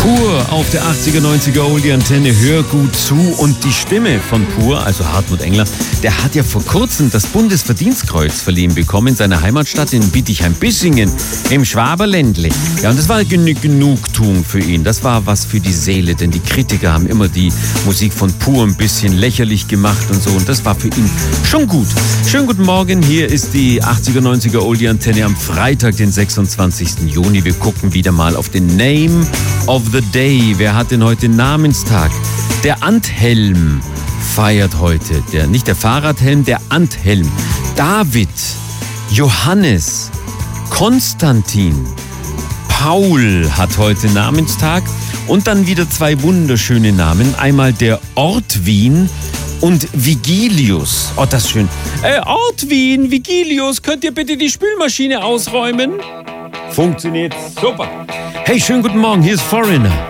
Pur auf der 80er, 90er Oldie-Antenne, hör gut zu. Und die Stimme von Pur, also Hartmut Engler, der hat ja vor kurzem das Bundesverdienstkreuz verliehen bekommen in seiner Heimatstadt in Bietigheim-Bissingen im Schwaberländle. Ja, und das war Genugtuung für ihn. Das war was für die Seele, denn die Kritiker haben immer die Musik von Pur ein bisschen lächerlich gemacht und so. Und das war für ihn schon gut. Schönen guten Morgen, hier ist die 80er, 90er Oldie-Antenne am Freitag, den 26. Juni. Wir gucken wieder mal auf den Name of the Day. Wer hat denn heute Namenstag? Der Anthelm feiert heute. Nicht der Fahrradhelm, der Anthelm. David, Johannes, Konstantin, Paul hat heute Namenstag. Und dann wieder zwei wunderschöne Namen. Einmal der Ortwin und Vigilius. Oh, das ist schön. Ortwin, Vigilius, könnt ihr bitte die Spülmaschine ausräumen? Funktioniert super. Hey, schönen guten Morgen, hier ist Foreigner.